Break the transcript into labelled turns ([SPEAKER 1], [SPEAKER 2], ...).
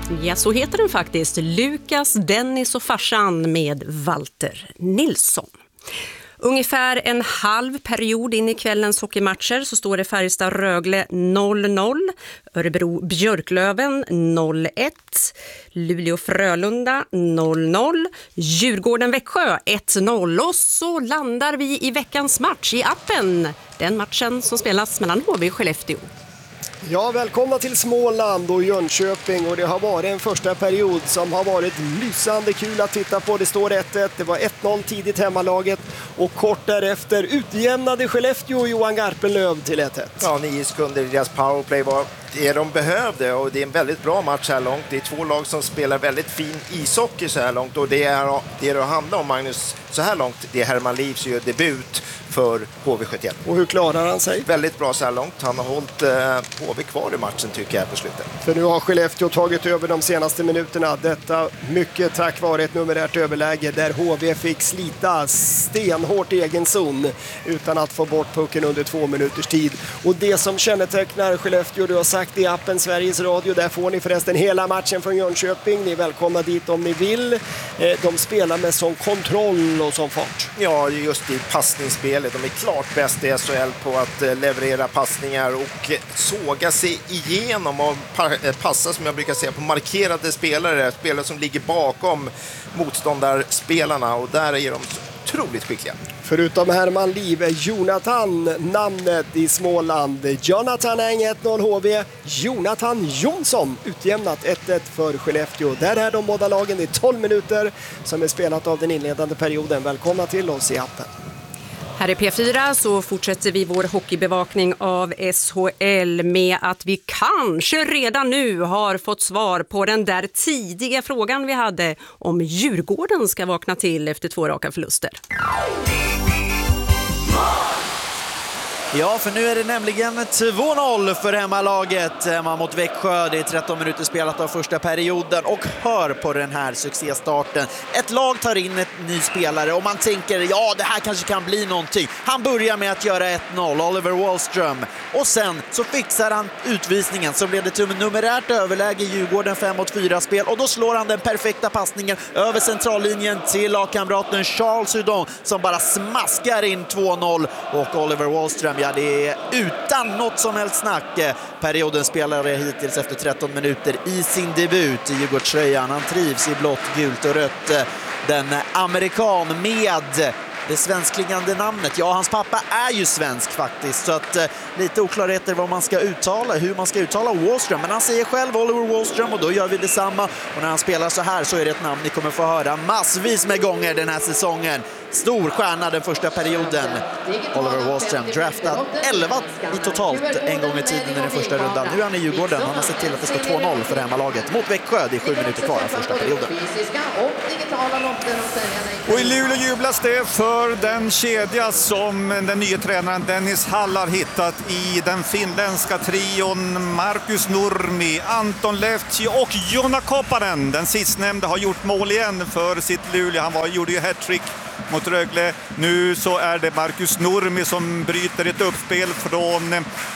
[SPEAKER 1] Ja, så heter den faktiskt. Lukas, Dennis och farsan med Walter Nilsson. Ungefär en halv period in i kvällens hockeymatcher så står det Färjestad-Rögle 0-0, Örebro-Björklöven 0-1, Luleå-Frölunda 0-0, Djurgården-Växjö 1-0 och så landar vi i veckans match i appen. Den matchen som spelas mellan HV och Skellefteå.
[SPEAKER 2] Ja, välkomna till Småland och Jönköping, och det har varit en första period som har varit lysande kul att titta på. Det står 1-1, det var 1-0 tidigt hemmalaget och kort därefter utjämnade Skellefteå och Johan Garpenlöv till 1-1.
[SPEAKER 3] Ja, 9 sekunder i deras powerplay var det de behövde, och det är en väldigt bra match här långt. Det är två lag som spelar väldigt fin ishockey så här långt, och det är det handlar om, Magnus, så här långt. Det är Herman Livs gör debut för HV71.
[SPEAKER 2] Och hur klarar han sig?
[SPEAKER 3] Väldigt bra så här långt. Han har hållit HV kvar i matchen, tycker jag, på slutet.
[SPEAKER 2] För nu har Skellefteå tagit över de senaste minuterna. Detta mycket tack vare ett numerärt överläge där HV fick slita stenhårt i egen zon utan att få bort pucken under 2 minuters tid. Och det som kännetecknar Skellefteå, du har sagt i appen Sveriges Radio, där får ni förresten hela matchen från Jönköping. Ni är välkomna dit om ni vill. De spelar med sån kontroll och sån fart.
[SPEAKER 3] Ja, just i passningsspelet. De är klart bäst i SHL på att leverera passningar och såga sig igenom och passa, som jag brukar säga, på markerade spelare som ligger bakom motståndarspelarna, och där är de otroligt skickliga.
[SPEAKER 2] Förutom Herman Liv är Jonathan namnet i Småland. Jonathan Eng 1-0 HV. Jonathan Jonsson utjämnat 1-1 för Skellefteå. Där är de båda lagen i 12 minuter som är spelat av den inledande perioden. Välkomna till oss i appen.
[SPEAKER 1] Här i P4 så fortsätter vi vår hockeybevakning av SHL med att vi kanske redan nu har fått svar på den där tidiga frågan vi hade om Djurgården ska vakna till efter 2 raka förluster.
[SPEAKER 4] Ja, för nu är det nämligen 2-0 för hemmalaget mot Växjö. Det är 13 minuter spelat av första perioden, och hör på den här succéstarten. Ett lag tar in ett ny spelare och man tänker, ja, det här kanske kan bli någonting. Han börjar med att göra 1-0, Oliver Wallström. Och sen så fixar han utvisningen, så blev det till numerärt överläge Djurgården 5-4-spel. Och då slår han den perfekta passningen över centrallinjen till lagkamraten Charles Hudon, som bara smaskar in 2-0. Och Oliver Wallström, ja, det är utan något som helst snack periodens spelare hittills efter 13 minuter i sin debut i Djurgårdströjan. Han trivs i blått, gult och rött. Den amerikan med det svenskklingande namnet. Ja, hans pappa är ju svensk faktiskt, så att lite oklarheter vad man ska uttala, hur man ska uttala Wallström. Men han säger själv Oliver Wallström, och då gör vi detsamma. Och när han spelar så här så är det ett namn ni kommer få höra massvis med gånger den här säsongen. Stor stjärna den första perioden. Oliver Wallström, draftad 11 i totalt en gång i tiden i den första rundan. Nu är han i Djurgården. Han har sett till att det ska 2-0 för hemmalaget mot Växjö. Det är 7 minuter kvar av första perioden.
[SPEAKER 5] Och i Luleå jublas det för den kedja som den nya tränaren Dennis Hall har hittat i den finländska trion. Markus Nurmi, Anton Lehti och Jonna Koppanen. Den sistnämnde har gjort mål igen för sitt Luleå. Han gjorde ju hattrick mot Rögle. Nu så är det Markus Nurmi som bryter ett uppspel från